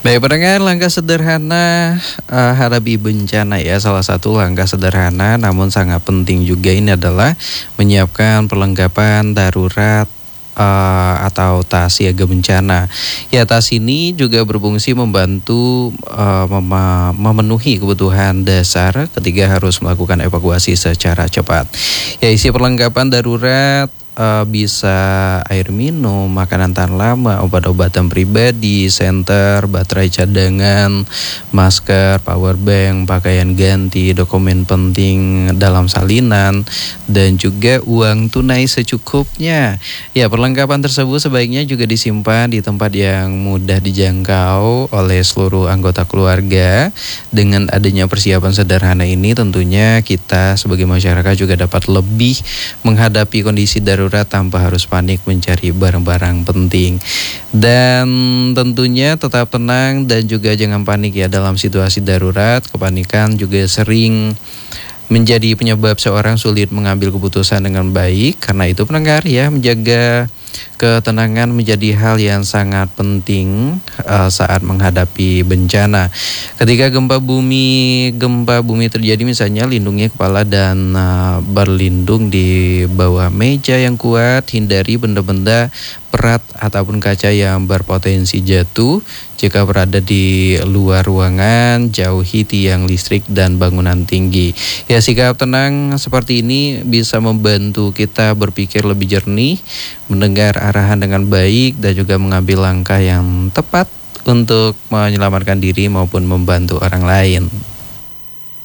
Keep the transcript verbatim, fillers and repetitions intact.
Baik pendengar, langkah sederhana uh, hadapi bencana ya. Salah satu langkah sederhana namun sangat penting juga ini adalah menyiapkan perlengkapan darurat uh, atau tas siaga bencana. Ya, tas ini juga berfungsi membantu uh, mem- memenuhi kebutuhan dasar ketika harus melakukan evakuasi secara cepat. Ya, isi perlengkapan darurat Uh, bisa air minum, makanan tahan lama, obat-obatan pribadi, senter, baterai cadangan, masker, power bank, pakaian ganti, dokumen penting dalam salinan, dan juga uang tunai secukupnya. Ya, perlengkapan tersebut sebaiknya juga disimpan di tempat yang mudah dijangkau oleh seluruh anggota keluarga. Dengan adanya persiapan sederhana ini, tentunya kita sebagai masyarakat juga dapat lebih menghadapi kondisi darurat tanpa harus panik mencari barang-barang penting. Dan tentunya tetap tenang dan juga jangan panik ya dalam situasi darurat. Kepanikan juga sering menjadi penyebab seorang sulit mengambil keputusan dengan baik. Karena itu pendengar ya, menjaga ketenangan menjadi hal yang sangat penting uh, saat menghadapi bencana. Ketika gempa bumi gempa bumi terjadi misalnya, lindungi kepala dan uh, berlindung di bawah meja yang kuat. Hindari benda-benda berat ataupun kaca yang berpotensi jatuh. Jika berada di luar ruangan, jauhi tiang listrik dan bangunan tinggi. Ya, sikap tenang seperti ini bisa membantu kita berpikir lebih jernih, mendengar arahan dengan baik, dan juga mengambil langkah yang tepat untuk menyelamatkan diri maupun membantu orang lain.